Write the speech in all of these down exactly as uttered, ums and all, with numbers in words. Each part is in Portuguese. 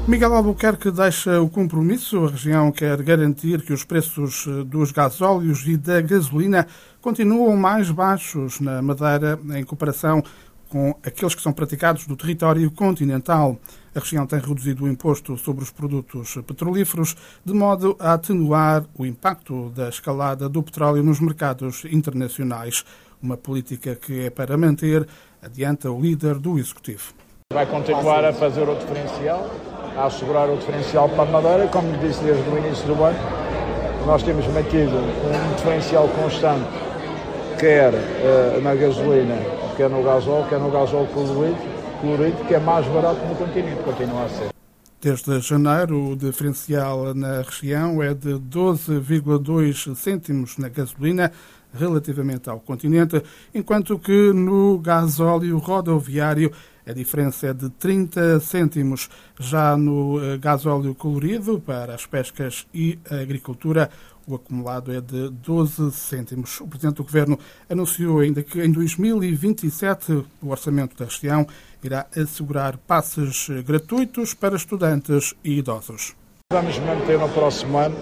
Miguel Albuquerque deixa o compromisso. A região quer garantir que os preços dos gasóleos e da gasolina continuam mais baixos na Madeira em comparação com aqueles que são praticados no território continental. A região tem reduzido o imposto sobre os produtos petrolíferos de modo a atenuar o impacto da escalada do petróleo nos mercados internacionais. Uma política que é para manter, adianta o líder do Executivo. Vai continuar a fazer o diferencial, a assegurar o diferencial para a Madeira. Como disse desde o início do ano, nós temos mantido um diferencial constante, quer uh, na gasolina, quer no gasóleo, quer no gasóleo colorido, colorido, que é mais barato no continente, continua a ser. Desde janeiro, o diferencial na região é de doze vírgula dois cêntimos na gasolina, relativamente ao continente, enquanto que no gasóleo rodoviário a diferença é de trinta cêntimos. Já no gasóleo colorido, para as pescas e a agricultura, o acumulado é de doze cêntimos. O Presidente do Governo anunciou ainda que em dois mil e vinte e sete o orçamento da região irá assegurar passes gratuitos para estudantes e idosos. Vamos manter no próximo ano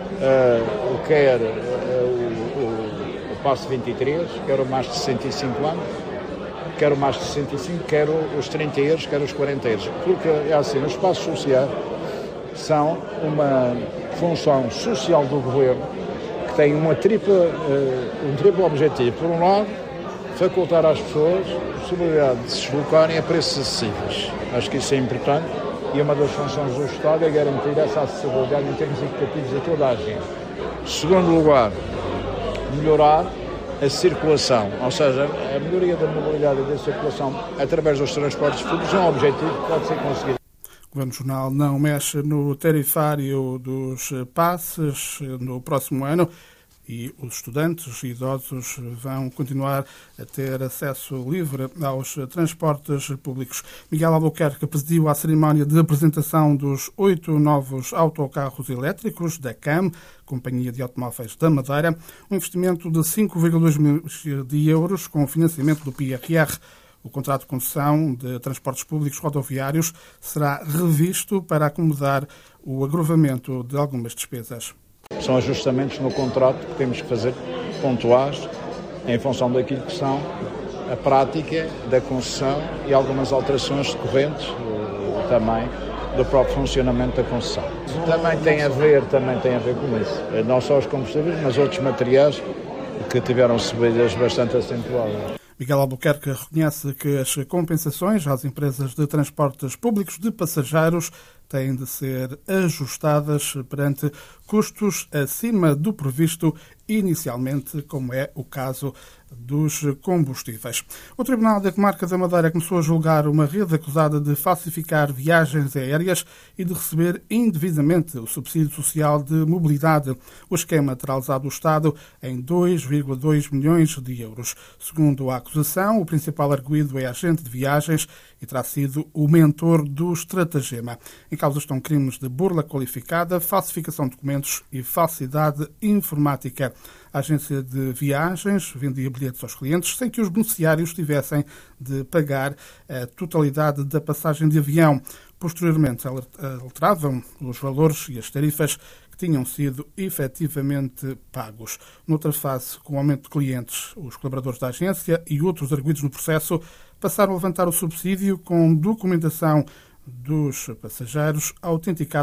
uh, o quer uh, o, o, o passe vinte e três, quer o mais de sessenta e cinco anos, quer o mais de sessenta e cinco, quer os trinta euros, quer os quarenta euros. Porque é assim, os passos sociais são uma função social do governo que tem uma tripla, uh, um triplo objetivo. Por um lado, facultar às pessoas a possibilidade de se deslocarem a preços acessíveis. Acho que isso é importante e uma das funções do Estado é garantir essa acessibilidade em termos educativos a toda a gente. Segundo lugar, melhorar a circulação, ou seja, a melhoria da mobilidade e da circulação através dos transportes públicos é um objetivo que pode ser conseguido. O Governo Regional não mexe no tarifário dos passes no próximo ano e os estudantes e idosos vão continuar a ter acesso livre aos transportes públicos. Miguel Albuquerque presidiu a cerimónia de apresentação dos oito novos autocarros elétricos da C A M, Companhia de Automóveis da Madeira, um investimento de cinco vírgula dois milhões de euros com financiamento do P R R. O contrato de concessão de transportes públicos rodoviários será revisto para acomodar o agravamento de algumas despesas. São ajustamentos no contrato que temos que fazer pontuais em função daquilo que são a prática da concessão e algumas alterações decorrentes uh, também do próprio funcionamento da concessão. Também tem a ver, também tem a ver com isso. Não só os combustíveis, mas outros materiais que tiveram subidas bastante acentuadas. Miguel Albuquerque reconhece que as compensações às empresas de transportes públicos de passageiros têm de ser ajustadas perante custos acima do previsto inicialmente, como é o caso dos combustíveis. O Tribunal da Comarca da Madeira começou a julgar uma rede acusada de falsificar viagens aéreas e de receber indevidamente o subsídio social de mobilidade. O esquema terá levado o Estado em dois vírgula dois milhões de euros. Segundo a acusação, o principal arguido é agente de viagens e terá sido o mentor do estratagema. Em causa estão crimes de burla qualificada, falsificação de documentos e falsidade informática. A agência de viagens vendia bilhetes aos clientes sem que os beneficiários tivessem de pagar a totalidade da passagem de avião. Posteriormente, alteravam os valores e as tarifas que tinham sido efetivamente pagos. Noutra fase, com o aumento de clientes, os colaboradores da agência e outros arguidos no processo passaram a levantar o subsídio com documentação dos passageiros autenticada